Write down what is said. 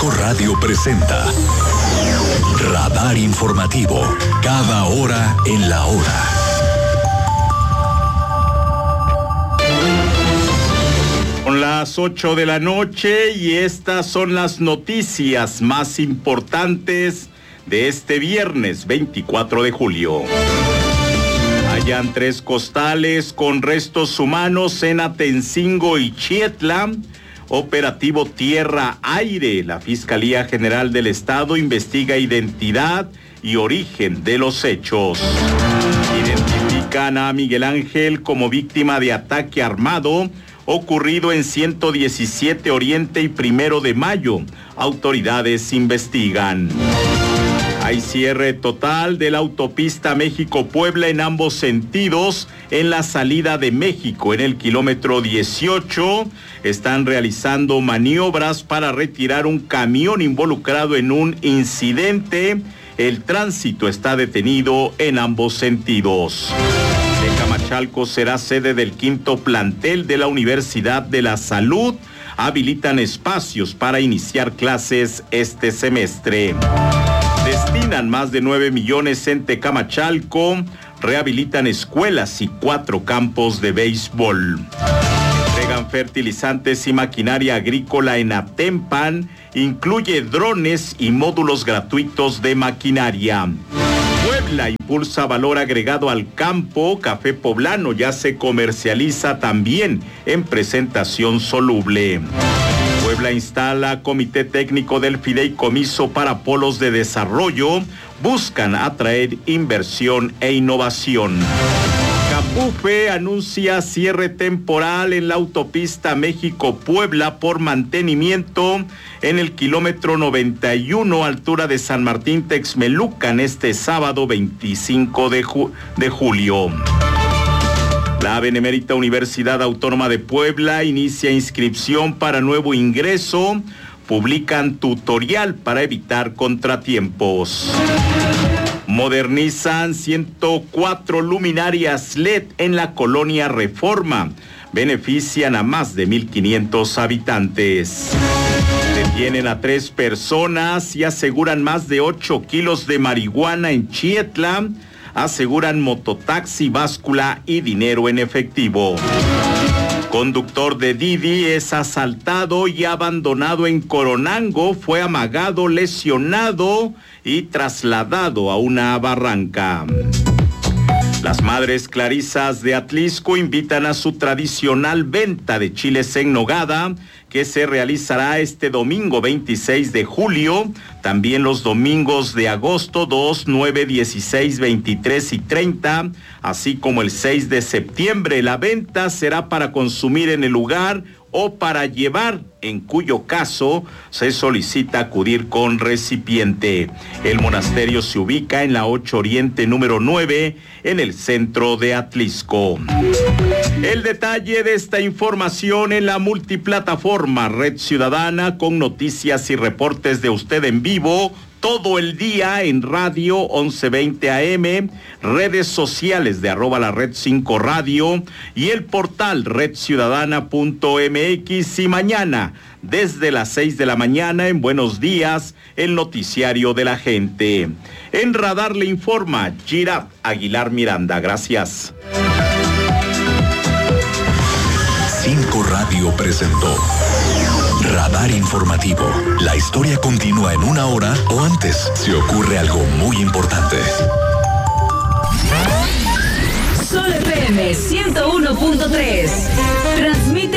5 Radio presenta Radar Informativo, cada hora en la hora. Son las 8 de la noche y estas son las noticias más importantes de este viernes 24 de julio. Hallan 3 costales con restos humanos en Atencingo y Chietla. Operativo Tierra-Aire. La Fiscalía General del Estado investiga identidad y origen de los hechos. Identifican a Miguel Ángel como víctima de ataque armado ocurrido en 117 Oriente y 1 de Mayo. Autoridades investigan. Hay cierre total de la autopista México-Puebla en ambos sentidos en la salida de México. En el kilómetro 18 están realizando maniobras para retirar un camión involucrado en un incidente. El tránsito está detenido en ambos sentidos. Tecamachalco será sede del 5º plantel de la Universidad de la Salud. Habilitan espacios para iniciar clases este semestre. Destinan más de 9 millones en Tecamachalco, rehabilitan escuelas y 4 campos de béisbol. Entregan fertilizantes y maquinaria agrícola en Atempan, incluye drones y módulos gratuitos de maquinaria. Puebla impulsa valor agregado al campo, café poblano ya se comercializa también en presentación soluble. Puebla instala comité técnico del fideicomiso para polos de desarrollo. Buscan atraer inversión e innovación. Capufe anuncia cierre temporal en la autopista México-Puebla por mantenimiento en el kilómetro 91, altura de San Martín Texmelucan, este sábado 25 de julio. La Benemérita Universidad Autónoma de Puebla inicia inscripción para nuevo ingreso. Publican tutorial para evitar contratiempos. Modernizan 104 luminarias LED en la colonia Reforma. Benefician a más de 1,500 habitantes. Detienen a 3 personas y aseguran más de 8 kilos de marihuana en Chietla. Aseguran mototaxi, báscula y dinero en efectivo. Conductor de Didi es asaltado y abandonado en Coronango. Fue amagado, lesionado y trasladado a una barranca. Las Madres Clarisas de Atlisco invitan a su tradicional venta de chiles en nogada, que se realizará este domingo 26 de julio, también los domingos de agosto 2, 9, 16, 23 y 30, así como el 6 de septiembre. La venta será para consumir en el lugar o para llevar, en cuyo caso se solicita acudir con recipiente. El monasterio se ubica en la 8 Oriente número 9, en el centro de Atlisco. El detalle de esta información en la multiplataforma Red Ciudadana, con noticias y reportes de usted en vivo todo el día en radio 1120 AM, redes sociales de @lared5 radio y el portal redciudadana.mx, y mañana desde las 6 de la mañana en Buenos Días, el noticiario de la gente. En Radar le informa Gira Aguilar Miranda. Gracias. 5 Radio presentó Radar Informativo. La historia continúa en 1 hora o antes si ocurre algo muy importante. Sol FM 101.3. Transmite